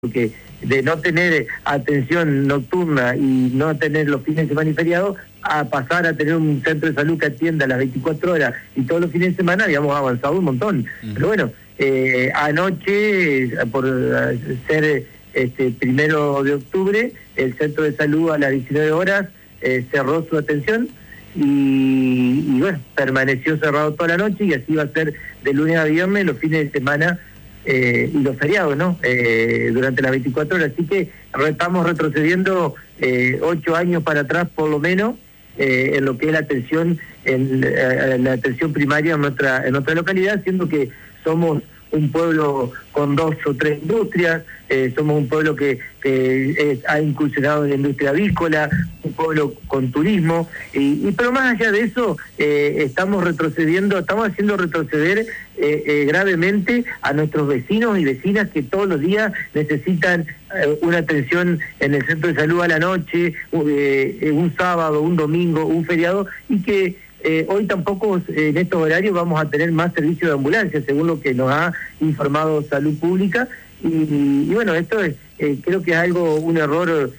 porque de no tener atención nocturna y no tener los fines de semana y feriados, a pasar a tener un centro de salud que atienda las 24 horas y todos los fines de semana, habíamos avanzado un montón. Pero bueno, anoche, por ser 1 de octubre, el centro de salud a las 19 horas cerró su atención y bueno, permaneció cerrado toda la noche, y así va a ser de lunes a viernes, los fines de semana y los feriados, ¿no? Durante las 24 horas. Así que estamos retrocediendo 8 años para atrás, por lo menos, en lo que es la atención, la atención primaria en nuestra localidad, siendo que somos un pueblo con 2 o 3 industrias, somos un pueblo que ha incursionado en la industria avícola, un pueblo con turismo, pero más allá de eso, estamos haciendo retroceder gravemente a nuestros vecinos y vecinas que todos los días necesitan una atención en el centro de salud a la noche, un sábado, un domingo, un feriado, y que hoy tampoco en estos horarios vamos a tener más servicio de ambulancia, según lo que nos ha informado Salud Pública, y bueno, esto es, creo que es un error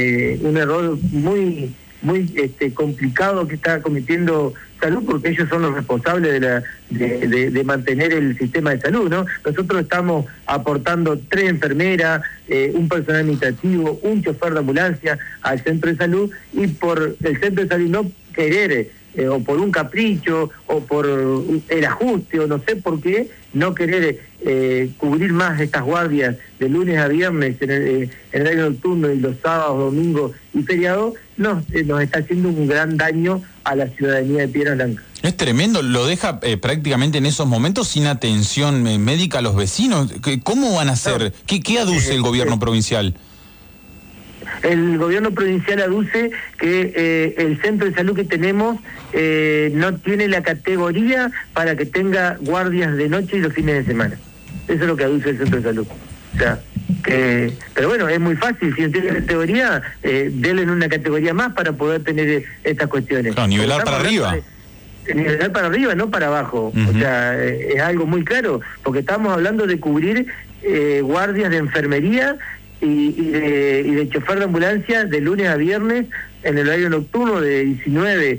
muy complicado que está cometiendo Salud, porque ellos son los responsables de mantener el sistema de salud, ¿no? Nosotros estamos aportando 3 enfermeras, un personal administrativo, un chofer de ambulancia al centro de salud, y por el centro de salud no querer, o por un capricho, o por el ajuste, o no sé por qué, no querer cubrir más estas guardias de lunes a viernes en el horario nocturno, y los sábados, domingos y feriados, nos está haciendo un gran daño a la ciudadanía de Piedras Blancas. Es tremendo, lo deja prácticamente en esos momentos sin atención médica a los vecinos. ¿Cómo van a hacer? ¿Qué aduce el gobierno provincial? El gobierno provincial aduce que el centro de salud que tenemos no tiene la categoría para que tenga guardias de noche y los fines de semana. Eso es lo que aduce el centro de salud. O sea, pero bueno, es muy fácil. Si no tiene categoría, denle una categoría más para poder tener estas cuestiones. Claro, nivelar para arriba. Nivelar para arriba, no para abajo. O sea, es algo muy claro, porque estamos hablando de cubrir guardias de enfermería y de chofer de ambulancia de lunes a viernes en el horario nocturno de 19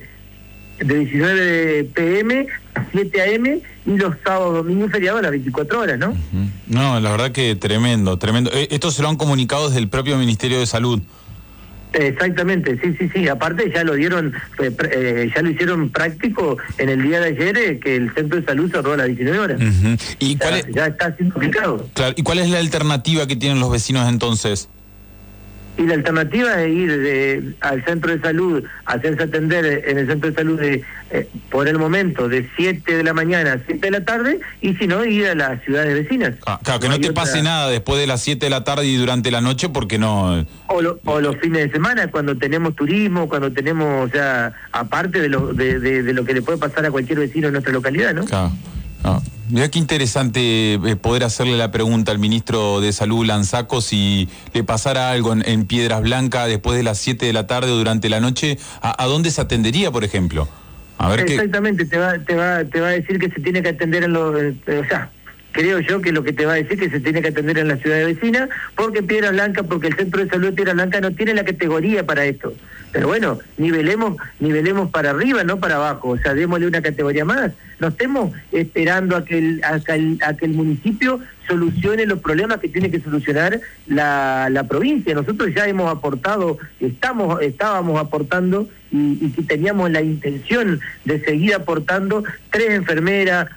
p.m. a 7 a.m. y los sábados, domingos y feriados a las 24 horas, ¿no? No, la verdad que tremendo. Esto se lo han comunicado desde el propio Ministerio de Salud. Exactamente, sí. Aparte ya lo dieron, ya lo hicieron práctico en el día de ayer, que el centro de salud cerró a las 19 horas. ¿Y ya está siendo aplicado. Claro, ¿y cuál es la alternativa que tienen los vecinos entonces? Y la alternativa es ir al centro de salud, hacerse atender en el centro de salud por el momento de 7 de la mañana a 7 de la tarde, y si no, ir a las ciudades vecinas. Claro, que no te pase nada después de las 7 de la tarde y durante la noche, porque no... O los fines de semana, cuando tenemos turismo, cuando tenemos, o sea, aparte de lo que le puede pasar a cualquier vecino en nuestra localidad, ¿no? Claro. Mirá qué interesante poder hacerle la pregunta al ministro de Salud, Lanzaco, si le pasara algo en Piedras Blancas después de las 7 de la tarde o durante la noche, ¿a dónde se atendería, por ejemplo? A ver. Exactamente, te va a decir que se tiene que atender o sea, creo yo que lo que te va a decir que se tiene que atender en la ciudad vecina, porque Piedras Blancas, porque el centro de salud de Piedras Blancas no tiene la categoría para esto. Pero bueno, nivelemos para arriba, no para abajo, o sea, démosle una categoría más. No estemos esperando a que el municipio solucione los problemas que tiene que solucionar la provincia. Nosotros ya hemos aportado, estábamos aportando y que teníamos la intención de seguir aportando 3 enfermeras,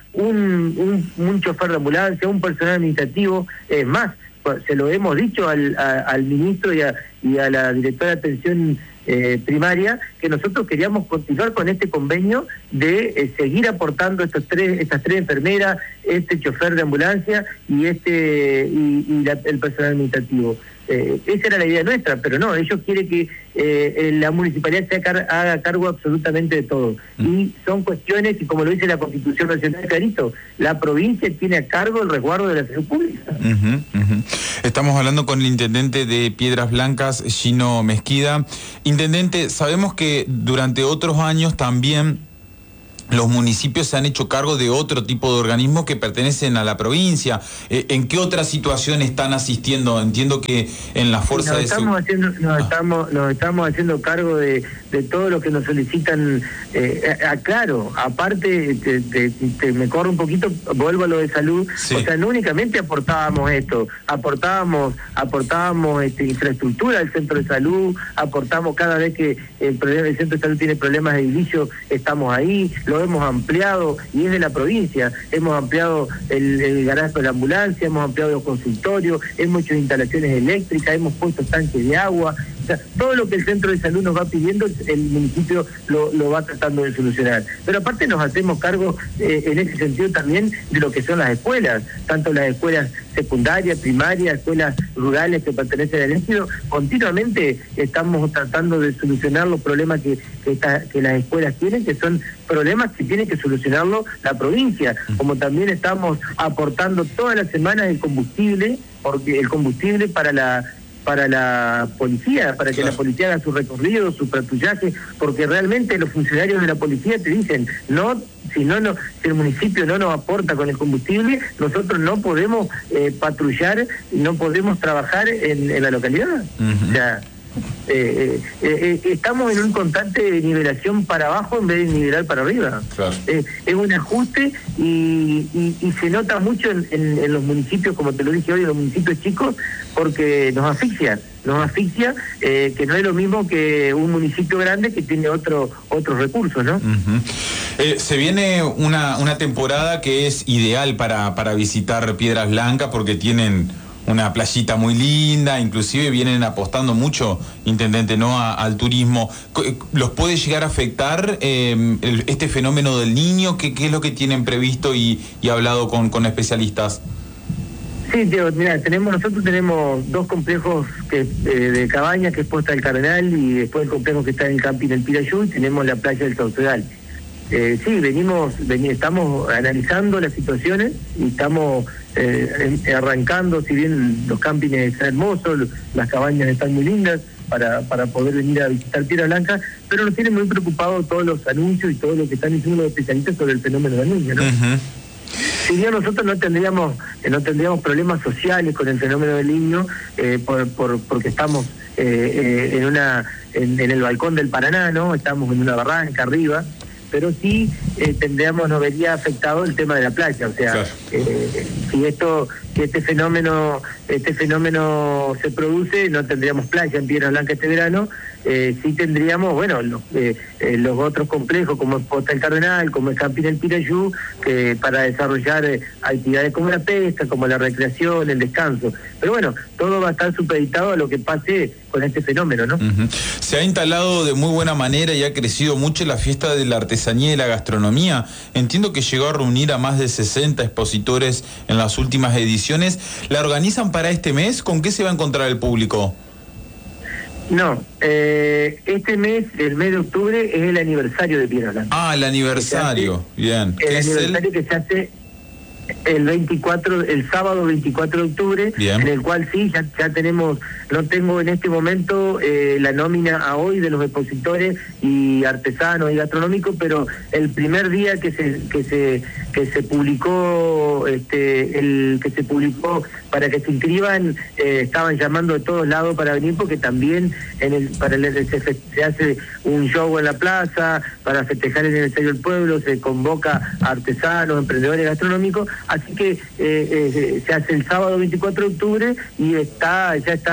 un chofer de ambulancia, un personal administrativo, es más, se lo hemos dicho al ministro y a la directora de atención primaria, que nosotros queríamos continuar con este convenio de seguir aportando estas tres enfermeras, este chofer de ambulancia y el personal administrativo. Esa era la idea nuestra, pero no, ellos quieren que la municipalidad haga cargo absolutamente de todo. Y son cuestiones, y como lo dice la Constitución Nacional, clarito, la provincia tiene a cargo el resguardo de la salud pública. Estamos hablando con el intendente de Piedras Blancas, Gino Mesquida. Intendente, sabemos que durante otros años también los municipios se han hecho cargo de otro tipo de organismos que pertenecen a la provincia. ¿En qué otra situación están asistiendo? Entiendo que en la fuerza de seguridad. Nos estamos haciendo cargo de todo lo que nos solicitan. Claro, aparte, me corro un poquito, vuelvo a lo de salud. Sí. O sea, no únicamente aportábamos esto, aportábamos infraestructura al centro de salud, aportamos cada vez que el centro de salud tiene problemas de edilicio, estamos ahí, lo hemos ampliado, y es de la provincia, hemos ampliado el garaje de la ambulancia, hemos ampliado los consultorios, hemos hecho instalaciones eléctricas, hemos puesto tanques de agua. O sea, todo lo que el centro de salud nos va pidiendo, el municipio lo va tratando de solucionar. Pero aparte nos hacemos cargo en ese sentido también de lo que son las escuelas, tanto las escuelas secundarias, primarias, escuelas rurales que pertenecen al ejército. Continuamente estamos tratando de solucionar los problemas que las escuelas tienen, que son problemas que tiene que solucionarlo la provincia, como también estamos aportando todas las semanas el combustible, porque el combustible para la policía, para que la policía haga su recorrido, su patrullaje, porque realmente los funcionarios de la policía te dicen, si el municipio no nos aporta con el combustible, nosotros no podemos patrullar, no podemos trabajar en la localidad. O sea, estamos en un constante de nivelación para abajo en vez de nivelar para arriba. Claro. Es un ajuste y se nota mucho en los municipios, como te lo dije hoy, en los municipios chicos, porque nos asfixia, que no es lo mismo que un municipio grande que tiene otros recursos, ¿no? Se viene una temporada que es ideal para visitar Piedras Blancas porque tienen una playita muy linda, inclusive vienen apostando mucho, intendente, ¿no?, al turismo. ¿Los puede llegar a afectar este fenómeno del Niño? ¿Qué es lo que tienen previsto y hablado con especialistas? Sí, Diego, mira, nosotros tenemos dos complejos de cabañas, que es Posta del Cardenal, y después el complejo que está en el camping del Pirayú, y tenemos la playa del Saucegal. Sí, estamos analizando las situaciones y estamos arrancando, si bien los campings están hermosos, las cabañas están muy lindas para poder venir a visitar Piedra Blanca, pero nos tienen muy preocupados todos los anuncios y todo lo que están diciendo los especialistas sobre el fenómeno del Niño, ¿no? Si bien nosotros no tendríamos problemas sociales con el fenómeno del Niño, porque estamos en el balcón del Paraná, ¿no? Estamos en una barranca arriba, pero sí nos vería afectado el tema de la playa. O sea, claro. Si este fenómeno se produce, no tendríamos playa en Piedra Blanca este verano. Sí tendríamos, los otros complejos como Posta del Cardenal, como el Camping del Pirayú, que para desarrollar actividades como la pesca, como la recreación, el descanso. Pero bueno, todo va a estar supeditado a lo que pase con este fenómeno, ¿no? Se ha instalado de muy buena manera y ha crecido mucho la fiesta de la artesanía y la gastronomía. Entiendo que llegó a reunir a más de 60 expositores en las últimas ediciones. ¿La organizan para este mes? ¿Con qué se va a encontrar el público? No, este mes, el mes de octubre, es el aniversario de Piedra Blanca. Ah, el aniversario, bien. El aniversario que se hace el sábado 24 de octubre, bien. En el cual sí, ya tenemos, no tengo en este momento la nómina a hoy de los expositores y artesanos y gastronómicos, pero el primer día que se publicó, para que se inscriban, estaban llamando de todos lados para venir, porque también se hace un show en la plaza para festejar el aniversario del pueblo, se convoca a artesanos, emprendedores gastronómicos, así que se hace el sábado 24 de octubre y está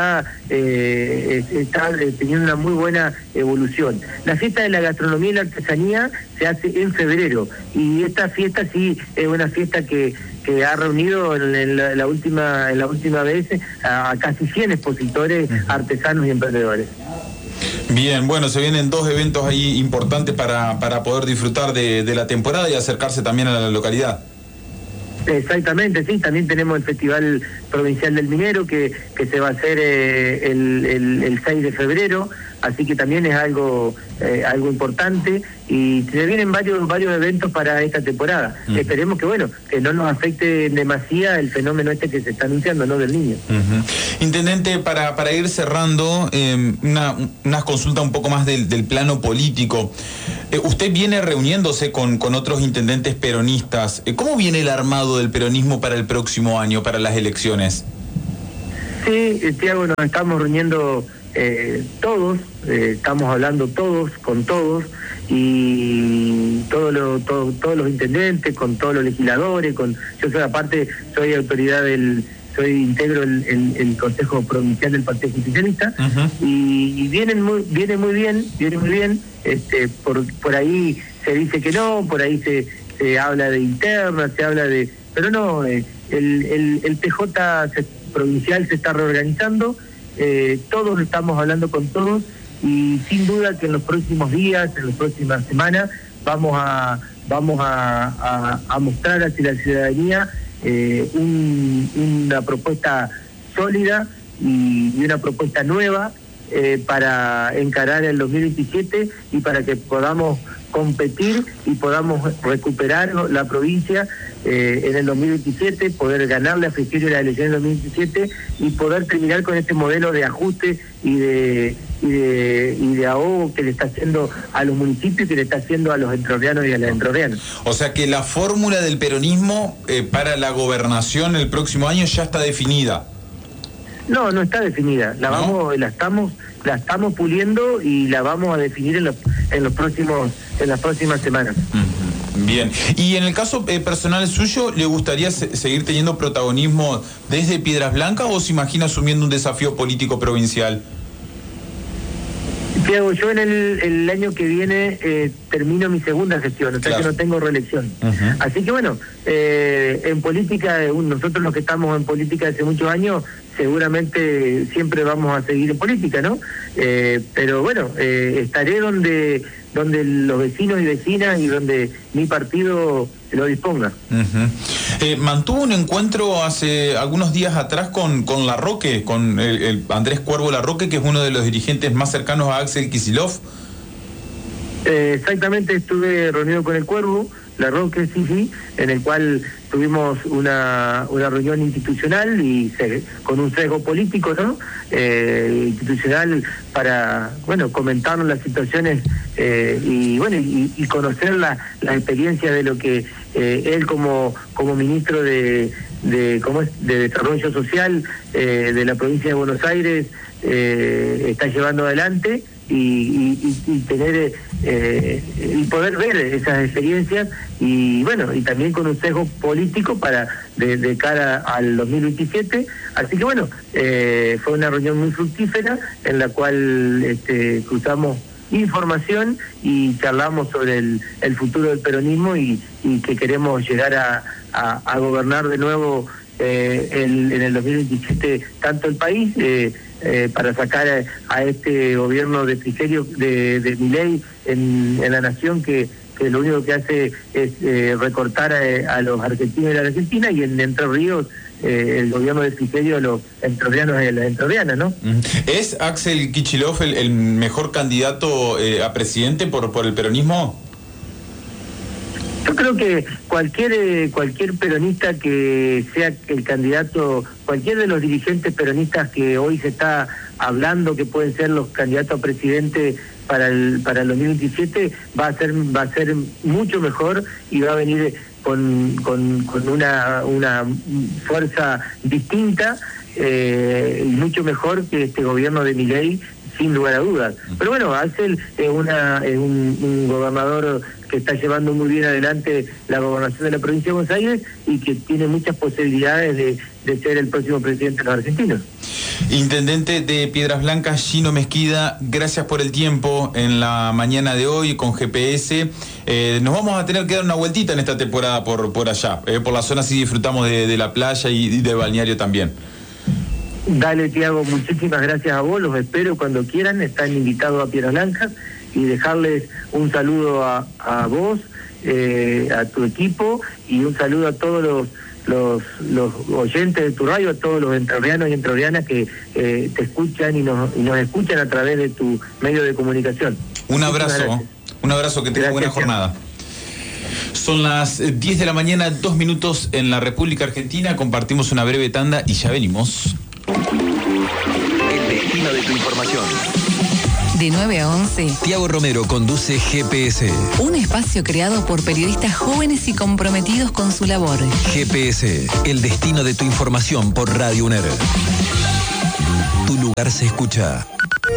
teniendo una muy buena evolución. La fiesta de la gastronomía y la artesanía se hace en febrero, y esta fiesta sí es una fiesta que ha reunido en la última vez a casi 100 expositores, artesanos y emprendedores. Bien, bueno, se vienen dos eventos ahí importantes para poder disfrutar de la temporada y acercarse también a la localidad. Exactamente, sí, también tenemos el Festival Provincial del Minero que se va a hacer el 6 de febrero, así que también es algo importante. y se vienen varios eventos para esta temporada. Esperemos que bueno, que no nos afecte demasiado el fenómeno este que se está anunciando, ¿no?, del Niño. Intendente, para ir cerrando, una consulta un poco más del plano político. Usted viene reuniéndose con otros intendentes peronistas. ¿Cómo viene el armado del peronismo para el próximo año, para las elecciones? Sí, Tiago, nos estamos reuniendo todos, estamos hablando todos con todos, y todos los intendentes, con todos los legisladores, yo soy aparte, soy autoridad integro el Consejo Provincial del Partido Justicialista, y viene muy bien, por ahí se dice que no, por ahí se habla de interna, se habla de, pero no, el PJ provincial se está reorganizando, todos estamos hablando con todos, y sin duda que en los próximos días, en las próximas semanas, vamos a mostrar hacia la ciudadanía una propuesta sólida y una propuesta nueva para encarar el 2027 y para que podamos competir y podamos recuperar la provincia en el 2027, poder ganarle a Frigerio las elecciones del 2027 y poder terminar con este modelo de ajuste y de ahogo que le está haciendo a los municipios y que le está haciendo a los entrerrianos y a las entrerrianas. O sea que la fórmula del peronismo para la gobernación el próximo año ya está definida. No está definida. La estamos puliendo y la vamos a definir en las próximas semanas. Bien. Y en el caso personal suyo, ¿le gustaría seguir teniendo protagonismo desde Piedras Blancas o se imagina asumiendo un desafío político provincial? Tiago, yo en el año que viene termino mi segunda gestión, o sea que no tengo reelección. Así que bueno, en política, nosotros los que estamos en política hace muchos años, seguramente siempre vamos a seguir en política, ¿no? Pero bueno, estaré donde los vecinos y vecinas y donde mi partido lo disponga. Mantuvo un encuentro hace algunos días atrás con Larroque, con el Andrés Cuervo Larroque, que es uno de los dirigentes más cercanos a Axel Kicillof. Exactamente, estuve reunido con el Cuervo Larroque, sí, en el cual tuvimos una reunión institucional y con un sesgo político, ¿no? Institucional para, bueno, comentarnos las situaciones y conocer la experiencia de lo que él como ministro de Desarrollo Social de la provincia de Buenos Aires está llevando adelante y tener y poder ver esas experiencias y bueno, y también con un sesgo político para de cara al 2027. Así que bueno, fue una reunión muy fructífera en la cual cruzamos información y charlamos sobre el futuro del peronismo y que queremos llegar a gobernar de nuevo en el 2027 tanto el país para sacar a este gobierno de Frigerio, de Milei en la nación que lo único que hace es recortar a los argentinos y a la Argentina, y en Entre Ríos el gobierno de Frigerio a los entrerrianos y a las entrerrianas, ¿no? ¿Es Axel Kicillof el mejor candidato a presidente por el peronismo? Yo creo que cualquier peronista que sea el candidato, cualquier de los dirigentes peronistas que hoy se está hablando que pueden ser los candidatos a presidente para el 2027 va a ser mucho mejor y va a venir con una fuerza distinta y mucho mejor que este gobierno de Milei, sin lugar a dudas. Pero bueno, Axel es un gobernador que está llevando muy bien adelante la gobernación de la provincia de Buenos Aires y que tiene muchas posibilidades de ser el próximo presidente de los argentinos. Intendente de Piedras Blancas, Gino Mesquida, gracias por el tiempo en la mañana de hoy con GPS. Nos vamos a tener que dar una vueltita en esta temporada por allá, por la zona, si disfrutamos de la playa y de balneario también. Dale, Tiago, muchísimas gracias a vos, los espero cuando quieran, están invitados a Piedras Blancas, y dejarles un saludo a vos, a tu equipo, y un saludo a todos los oyentes de tu radio, a todos los entrerrianos y entrerrianas que te escuchan y nos escuchan a través de tu medio de comunicación. Un abrazo. Un abrazo, que tenga buena jornada. Son las 10 de la mañana, 2 minutos en la República Argentina. Compartimos una breve tanda y ya venimos. El destino de tu información. De 9 a 11. Tiago Romero conduce GPS. Un espacio creado por periodistas jóvenes y comprometidos con su labor. GPS, el destino de tu información por Radio UNER. Tu lugar se escucha.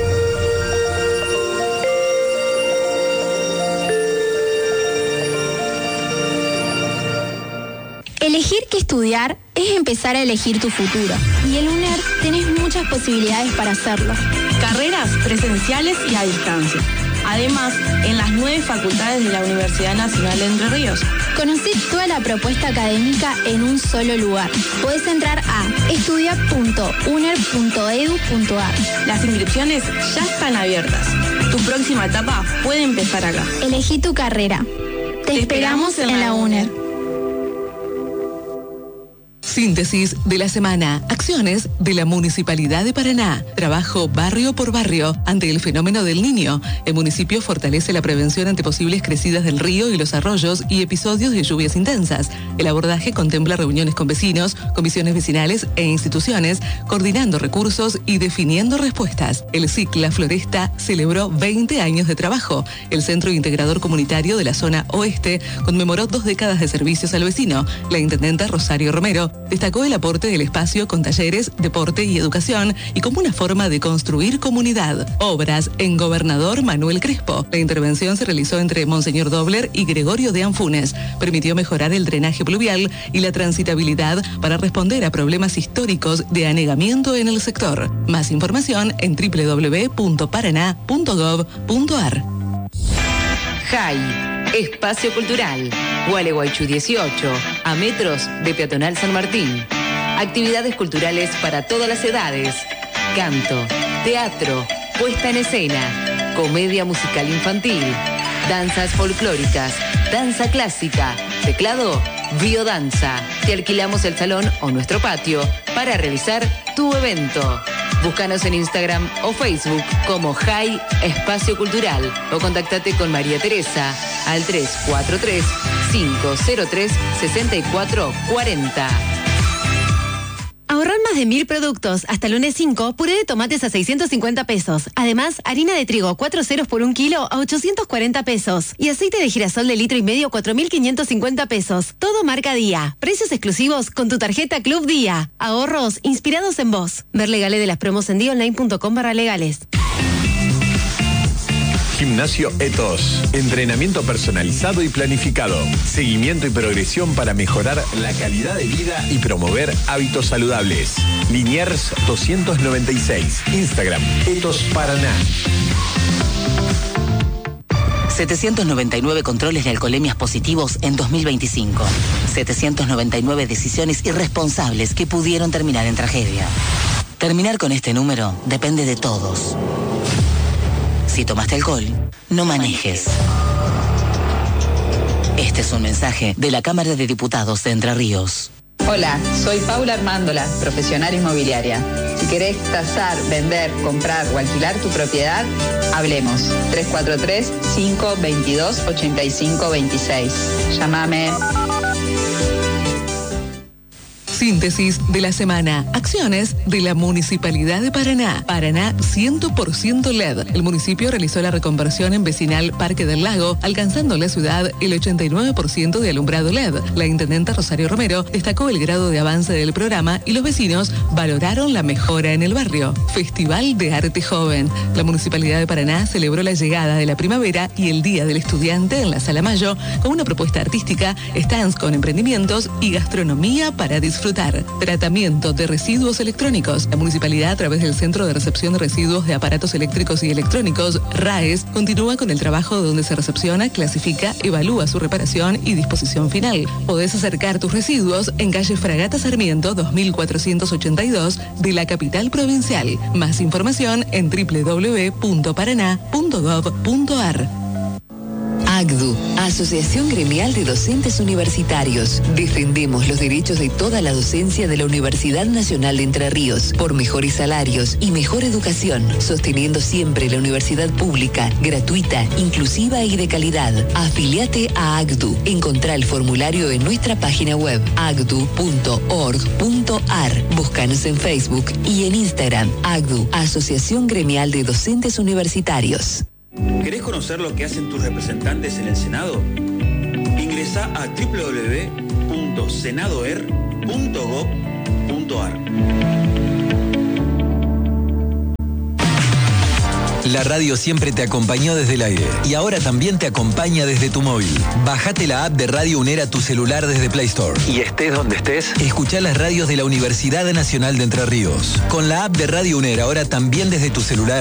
Elegir qué estudiar es empezar a elegir tu futuro. Y en UNER tenés muchas posibilidades para hacerlo. Carreras presenciales y a distancia. Además, en las 9 facultades de la Universidad Nacional de Entre Ríos. Conocí toda la propuesta académica en un solo lugar. Podés entrar a estudia.uner.edu.ar. Las inscripciones ya están abiertas. Tu próxima etapa puede empezar acá. Elegí tu carrera. Te esperamos en la UNER. Síntesis de la semana. Acciones de la Municipalidad de Paraná. Trabajo barrio por barrio ante el fenómeno del Niño. El municipio fortalece la prevención ante posibles crecidas del río y los arroyos y episodios de lluvias intensas. El abordaje contempla reuniones con vecinos, comisiones vecinales e instituciones, coordinando recursos y definiendo respuestas. El CIC La Floresta celebró 20 años de trabajo. El Centro Integrador Comunitario de la Zona Oeste conmemoró 2 décadas de servicios al vecino. La intendenta Rosario Romero destacó el aporte del espacio con talleres, deporte y educación y como una forma de construir comunidad. Obras en Gobernador Manuel Crespo. La intervención se realizó entre Monseñor Dobler y Gregorio de Anfunes. Permitió mejorar el drenaje pluvial y la transitabilidad para responder a problemas históricos de anegamiento en el sector. Más información en www.paraná.gov.ar. JAI, Espacio Cultural, Gualeguaychú 18, a metros de Peatonal San Martín. Actividades culturales para todas las edades. Canto, teatro, puesta en escena, comedia musical infantil, danzas folclóricas, danza clásica, teclado, biodanza. Te alquilamos el salón o nuestro patio para realizar tu evento. Búscanos en Instagram o Facebook como JAI Espacio Cultural o contactate con María Teresa al 343-503-6440. Ahorrar más de 1000 productos. Hasta lunes 5, puré de tomates a 650 pesos. Además, harina de trigo 4 ceros por 1 kilo a 840 pesos. Y aceite de girasol de litro y medio 4.550 pesos. Todo marca Día. Precios exclusivos con tu tarjeta Club Día. Ahorros inspirados en vos. Ver legales de las promos en dionline.com/legales. Gimnasio Etos. Entrenamiento personalizado y planificado. Seguimiento y progresión para mejorar la calidad de vida y promover hábitos saludables. Liniers 296. Instagram Etos Paraná. 799 controles de alcoholemias positivos en 2025. 799 decisiones irresponsables que pudieron terminar en tragedia. Terminar con este número depende de todos. Si tomaste alcohol, no manejes. Este es un mensaje de la Cámara de Diputados de Entre Ríos. Hola, soy Paula Armándola, profesional inmobiliaria. Si querés tasar, vender, comprar o alquilar tu propiedad, hablemos. 343-522-8526. Llámame. Síntesis de la semana. Acciones de la Municipalidad de Paraná. Paraná 100% LED. El municipio realizó la reconversión en vecinal Parque del Lago, alcanzando en la ciudad el 89% de alumbrado LED. La intendenta Rosario Romero destacó el grado de avance del programa y los vecinos valoraron la mejora en el barrio. Festival de Arte Joven. La Municipalidad de Paraná celebró la llegada de la primavera y el Día del Estudiante en la Sala Mayo con una propuesta artística, stands con emprendimientos y gastronomía para disfrutar. Tratamiento de residuos electrónicos. La municipalidad, a través del Centro de Recepción de Residuos de Aparatos Eléctricos y Electrónicos, RAES, continúa con el trabajo donde se recepciona, clasifica, evalúa su reparación y disposición final. Podés acercar tus residuos en calle Fragata Sarmiento 2482 de la capital provincial. Más información en www.paraná.gov.ar. AGDU, Asociación Gremial de Docentes Universitarios. Defendemos los derechos de toda la docencia de la Universidad Nacional de Entre Ríos por mejores salarios y mejor educación, sosteniendo siempre la universidad pública, gratuita, inclusiva y de calidad. Afiliate a AGDU. Encontrá el formulario en nuestra página web agdu.org.ar. Búscanos en Facebook y en Instagram. AGDU, Asociación Gremial de Docentes Universitarios. ¿Querés conocer lo que hacen tus representantes en el Senado? Ingresá a www.senadoer.gov.ar. La radio siempre te acompañó desde el aire y ahora también te acompaña desde tu móvil. Bájate la app de Radio UNER a tu celular desde Play Store. Y estés donde estés, escuchá las radios de la Universidad Nacional de Entre Ríos. Con la app de Radio UNER ahora también desde tu celular.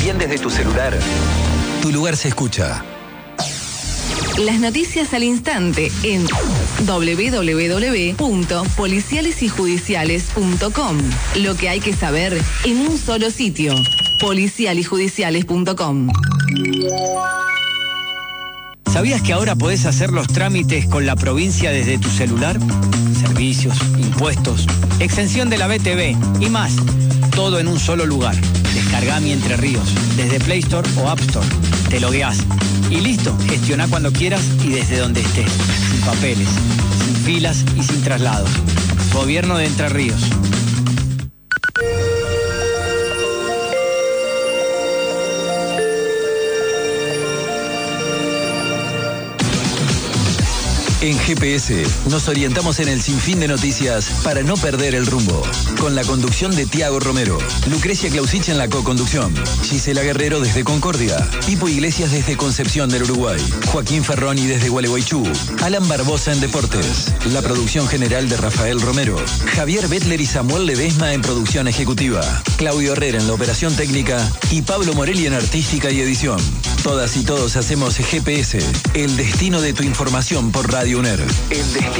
Tu lugar se escucha. Las noticias al instante en www.policialesyjudiciales.com. Lo que hay que saber en un solo sitio. policialyjudiciales.com. ¿Sabías que ahora podés hacer los trámites con la provincia desde tu celular? Servicios, impuestos, exención de la BTV y más. Todo en un solo lugar. Descargá Mi Entre Ríos desde Play Store o App Store. Te logueás y listo. Gestioná cuando quieras y desde donde estés. Sin papeles, sin filas y sin traslados. Gobierno de Entre Ríos. En GPS nos orientamos en el sinfín de noticias para no perder el rumbo. Con la conducción de Tiago Romero, Lucrecia Clausich en la co-conducción, Gisela Guerrero desde Concordia, Pipo Iglesias desde Concepción del Uruguay, Joaquín Ferroni desde Gualeguaychú, Alan Barbosa en Deportes, la producción general de Rafael Romero, Javier Bettler y Samuel Ledesma en producción ejecutiva, Claudio Herrera en la operación técnica y Pablo Morelli en artística y edición. Todas y todos hacemos GPS, el destino de tu información por Radio UNER.